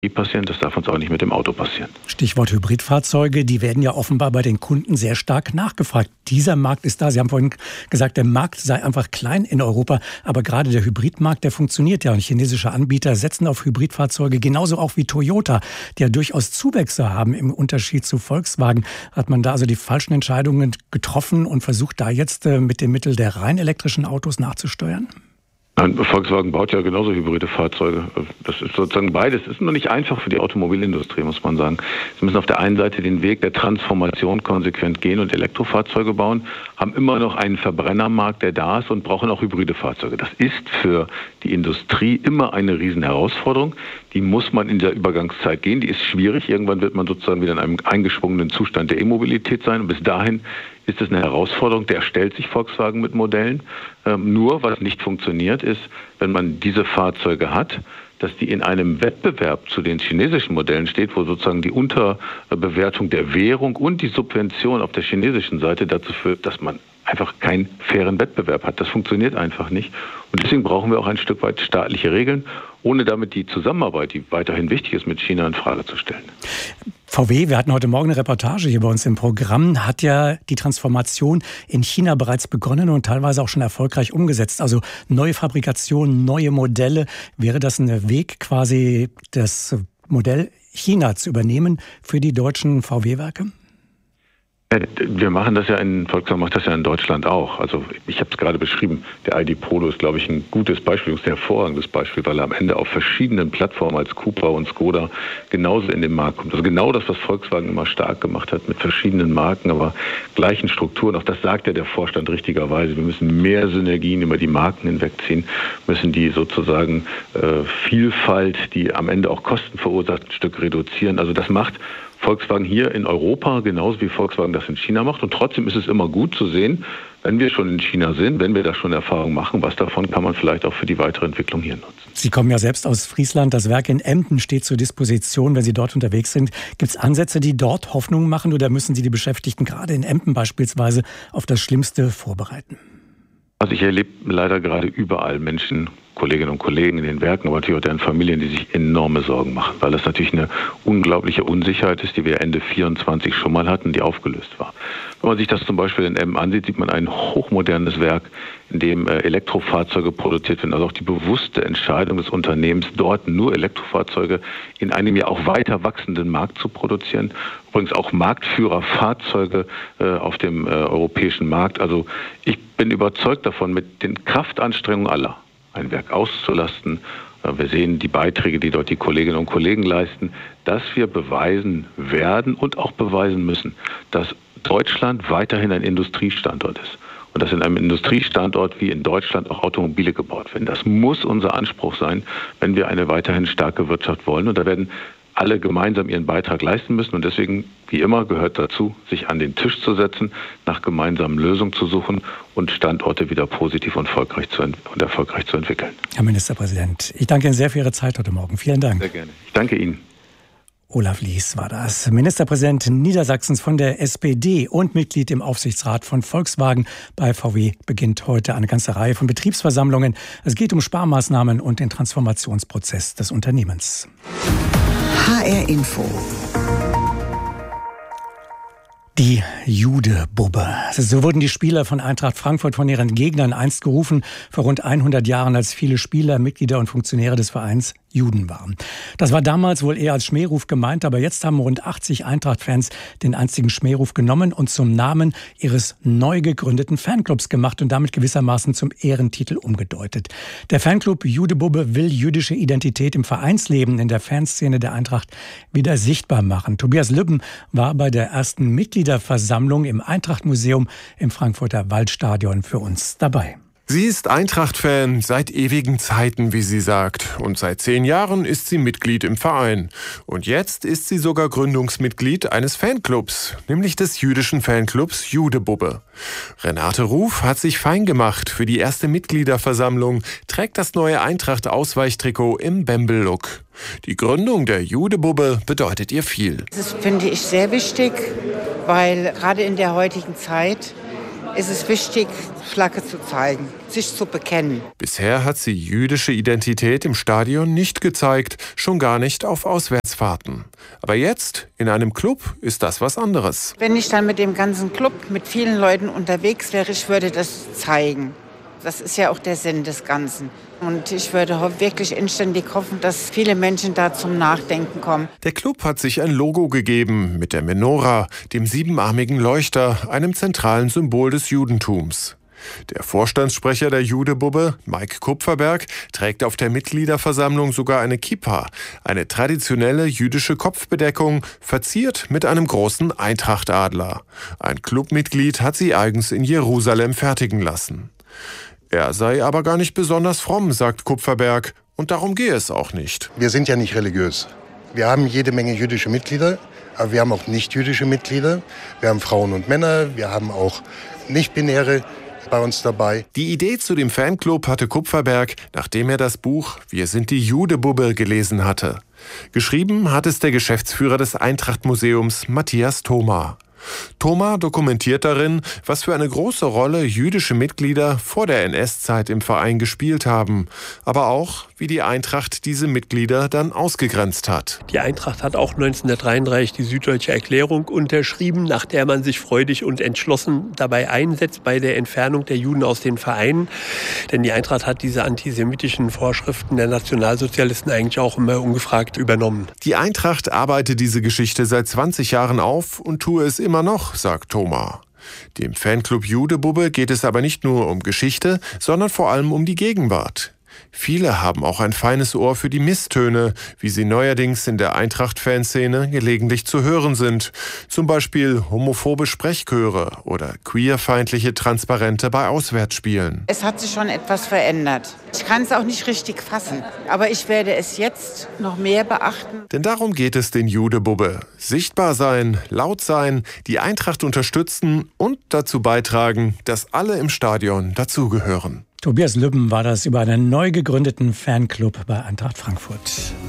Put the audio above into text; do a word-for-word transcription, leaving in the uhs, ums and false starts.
passieren, das darf uns auch nicht mit dem Auto passieren. Stichwort Hybridfahrzeuge, die werden ja offenbar bei den Kunden sehr stark nachgefragt. Dieser Markt ist da. Sie haben vorhin gesagt, der Markt sei einfach klein in Europa, aber gerade der Hybridmarkt, der funktioniert ja. Und chinesische Anbieter setzen auf Hybridfahrzeuge, genauso auch wie Toyota, die ja durchaus Zuwächse haben im Unterschied zu Volkswagen. Hat man da also die falschen Entscheidungen getroffen und versucht da jetzt mit dem Mittel der rein elektrischen Autos nachzusteuern? Volkswagen baut ja genauso hybride Fahrzeuge. Das ist sozusagen beides. Das ist nur nicht einfach für die Automobilindustrie, muss man sagen. Sie müssen auf der einen Seite den Weg der Transformation konsequent gehen und Elektrofahrzeuge bauen, haben immer noch einen Verbrennermarkt, der da ist, und brauchen auch hybride Fahrzeuge. Das ist für die Industrie immer eine Riesenherausforderung. Die muss man in der Übergangszeit gehen. Die ist schwierig. Irgendwann wird man sozusagen wieder in einem eingeschwungenen Zustand der E-Mobilität sein. Und bis dahin ist es eine Herausforderung, der stellt sich Volkswagen mit Modellen. Ähm, nur, was nicht funktioniert, ist, wenn man diese Fahrzeuge hat, dass die in einem Wettbewerb zu den chinesischen Modellen steht, wo sozusagen die Unterbewertung der Währung und die Subvention auf der chinesischen Seite dazu führt, dass man einfach keinen fairen Wettbewerb hat. Das funktioniert einfach nicht. Und deswegen brauchen wir auch ein Stück weit staatliche Regeln, ohne damit die Zusammenarbeit, die weiterhin wichtig ist, mit China in Frage zu stellen. V W, wir hatten heute Morgen eine Reportage hier bei uns im Programm, hat ja die Transformation in China bereits begonnen und teilweise auch schon erfolgreich umgesetzt. Also neue Fabrikation, neue Modelle. Wäre das ein Weg, quasi das Modell China zu übernehmen für die deutschen V W-Werke? Wir machen das ja in, Volkswagen macht das ja in Deutschland auch. Also ich habe es gerade beschrieben, der I D Polo ist, glaube ich, ein gutes Beispiel, ein hervorragendes Beispiel, weil er am Ende auf verschiedenen Plattformen als Cupra und Skoda genauso in den Markt kommt. Also genau das, was Volkswagen immer stark gemacht hat, mit verschiedenen Marken, aber gleichen Strukturen. Auch das sagt ja der Vorstand richtigerweise. Wir müssen mehr Synergien über die Marken hinwegziehen, müssen die sozusagen äh, Vielfalt, die am Ende auch Kosten verursacht, ein Stück reduzieren. Also das macht Volkswagen hier in Europa genauso wie Volkswagen das in China macht. Und trotzdem ist es immer gut zu sehen, wenn wir schon in China sind, wenn wir da schon Erfahrung machen, was davon kann man vielleicht auch für die weitere Entwicklung hier nutzen. Sie kommen ja selbst aus Friesland. Das Werk in Emden steht zur Disposition, wenn Sie dort unterwegs sind. Gibt es Ansätze, die dort Hoffnung machen, oder müssen Sie die Beschäftigten gerade in Emden beispielsweise auf das Schlimmste vorbereiten? Also ich erlebe leider gerade überall Menschen, Kolleginnen und Kollegen in den Werken, aber natürlich auch deren Familien, die sich enorme Sorgen machen, weil das natürlich eine unglaubliche Unsicherheit ist, die wir Ende vierundzwanzig schon mal hatten, die aufgelöst war. Wenn man sich das zum Beispiel in Emden ansieht, sieht man ein hochmodernes Werk, in dem Elektrofahrzeuge produziert werden. Also auch die bewusste Entscheidung des Unternehmens, dort nur Elektrofahrzeuge in einem ja auch weiter wachsenden Markt zu produzieren. Übrigens auch Marktführerfahrzeuge äh, auf dem äh, europäischen Markt. Also ich bin überzeugt davon, mit den Kraftanstrengungen aller ein Werk auszulasten. Wir sehen die Beiträge, die dort die Kolleginnen und Kollegen leisten, dass wir beweisen werden und auch beweisen müssen, dass Deutschland weiterhin ein Industriestandort ist. Und dass in einem Industriestandort wie in Deutschland auch Automobile gebaut werden. Das muss unser Anspruch sein, wenn wir eine weiterhin starke Wirtschaft wollen. Und da werden alle gemeinsam ihren Beitrag leisten müssen. Und deswegen, wie immer, gehört dazu, sich an den Tisch zu setzen, nach gemeinsamen Lösungen zu suchen und Standorte wieder positiv und erfolgreich zu, ent- und erfolgreich zu entwickeln. Herr Ministerpräsident, ich danke Ihnen sehr für Ihre Zeit heute Morgen. Vielen Dank. Sehr gerne. Ich danke Ihnen. Olaf Lies war das, Ministerpräsident Niedersachsens von der S P D und Mitglied im Aufsichtsrat von Volkswagen. Bei V W beginnt heute eine ganze Reihe von Betriebsversammlungen. Es geht um Sparmaßnahmen und den Transformationsprozess des Unternehmens. H R Info. Die Jude-Bubbe. So wurden die Spieler von Eintracht Frankfurt von ihren Gegnern einst gerufen, vor rund hundert Jahren, als viele Spieler, Mitglieder und Funktionäre des Vereins Juden waren. Das war damals wohl eher als Schmähruf gemeint, aber jetzt haben rund achtzig Eintracht-Fans den einstigen Schmähruf genommen und zum Namen ihres neu gegründeten Fanclubs gemacht und damit gewissermaßen zum Ehrentitel umgedeutet. Der Fanclub Jude-Bubbe will jüdische Identität im Vereinsleben in der Fanszene der Eintracht wieder sichtbar machen. Tobias Lübben war bei der ersten Mitgliederversammlung im Eintracht-Museum im Frankfurter Waldstadion für uns dabei. Sie ist Eintracht-Fan seit ewigen Zeiten, wie sie sagt. Und seit zehn Jahren ist sie Mitglied im Verein. Und jetzt ist sie sogar Gründungsmitglied eines Fanclubs, nämlich des jüdischen Fanclubs Jude-Bubbe. Renate Ruf hat sich fein gemacht für die erste Mitgliederversammlung, trägt das neue Eintracht-Ausweichtrikot im Bembel-Look. Die Gründung der Jude-Bubbe bedeutet ihr viel. Das finde ich sehr wichtig, weil gerade in der heutigen Zeit ist es wichtig, Flagge zu zeigen, sich zu bekennen. Bisher hat sie jüdische Identität im Stadion nicht gezeigt, schon gar nicht auf Auswärtsfahrten. Aber jetzt, in einem Club, ist das was anderes. Wenn ich dann mit dem ganzen Club, mit vielen Leuten unterwegs wäre, ich würde das zeigen. Das ist ja auch der Sinn des Ganzen. Und ich würde wirklich inständig hoffen, dass viele Menschen da zum Nachdenken kommen. Der Club hat sich ein Logo gegeben mit der Menora, dem siebenarmigen Leuchter, einem zentralen Symbol des Judentums. Der Vorstandssprecher der Judebubbe, Mike Kupferberg, trägt auf der Mitgliederversammlung sogar eine Kippa, eine traditionelle jüdische Kopfbedeckung, verziert mit einem großen Eintracht-Adler. Ein Clubmitglied hat sie eigens in Jerusalem fertigen lassen. Er sei aber gar nicht besonders fromm, sagt Kupferberg, und darum gehe es auch nicht. Wir sind ja nicht religiös. Wir haben jede Menge jüdische Mitglieder, aber wir haben auch nicht-jüdische Mitglieder. Wir haben Frauen und Männer, wir haben auch Nicht-Binäre bei uns dabei. Die Idee zu dem Fanclub hatte Kupferberg, nachdem er das Buch Wir sind die Judebubbe gelesen hatte. Geschrieben hat es der Geschäftsführer des Eintracht-Museums, Matthias Thoma. Thoma dokumentiert darin, was für eine große Rolle jüdische Mitglieder vor der N S-Zeit im Verein gespielt haben, aber auch, wie die Eintracht diese Mitglieder dann ausgegrenzt hat. Die Eintracht hat auch neunzehnhundertdreiunddreißig die Süddeutsche Erklärung unterschrieben, nach der man sich freudig und entschlossen dabei einsetzt bei der Entfernung der Juden aus den Vereinen. Denn die Eintracht hat diese antisemitischen Vorschriften der Nationalsozialisten eigentlich auch immer ungefragt übernommen. Die Eintracht arbeitet diese Geschichte seit zwanzig Jahren auf und tue es immer noch, sagt Thoma. Dem Fanclub Judebubbe geht es aber nicht nur um Geschichte, sondern vor allem um die Gegenwart. Viele haben auch ein feines Ohr für die Misstöne, wie sie neuerdings in der Eintracht-Fanszene gelegentlich zu hören sind. Zum Beispiel homophobe Sprechchöre oder queerfeindliche Transparente bei Auswärtsspielen. Es hat sich schon etwas verändert. Ich kann es auch nicht richtig fassen, aber ich werde es jetzt noch mehr beachten. Denn darum geht es den Judebubbe. Sichtbar sein, laut sein, die Eintracht unterstützen und dazu beitragen, dass alle im Stadion dazugehören. Tobias Lübben war das über einen neu gegründeten Fanclub bei Eintracht Frankfurt.